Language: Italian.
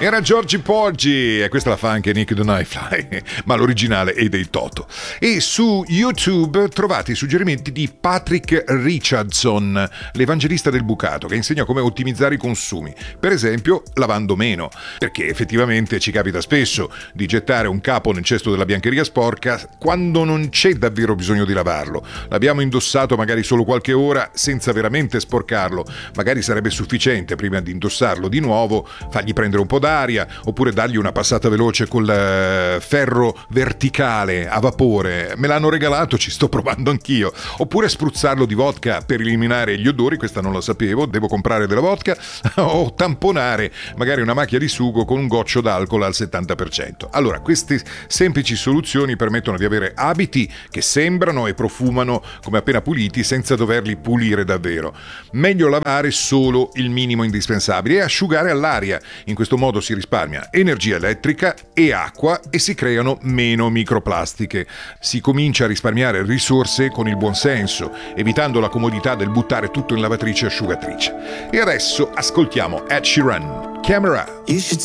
Era Giorgi Poggi e questa la fa anche Nick the Knifefly, ma l'originale è dei Toto. E su YouTube trovate i suggerimenti di Patrick Richardson, l'evangelista del bucato, che insegna come ottimizzare i consumi, per esempio lavando meno, perché effettivamente ci capita spesso di gettare un capo nel cesto della biancheria sporca quando non c'è davvero bisogno di lavarlo. L'abbiamo indossato magari solo qualche ora senza veramente sporcarlo, magari sarebbe sufficiente prima di indossarlo di nuovo fargli prendere un po' d'aria, oppure dargli una passata veloce col ferro verticale a vapore. Me l'hanno regalato, ci sto provando anch'io. Oppure spruzzarlo di vodka per eliminare gli odori, questa non la sapevo, devo comprare della vodka, o tamponare magari una macchia di sugo con un goccio d'alcol al 70%. Allora, queste semplici soluzioni permettono di avere abiti che sembrano e profumano come appena puliti senza doverli pulire davvero. Meglio lavare solo il minimo indispensabile e asciugare all'aria. In questo modo si risparmia energia elettrica e acqua e si creano meno microplastiche. Si comincia a risparmiare risorse con il buon senso, evitando la comodità del buttare tutto in lavatrice e asciugatrice. E adesso ascoltiamo Ed Sheeran, Camera.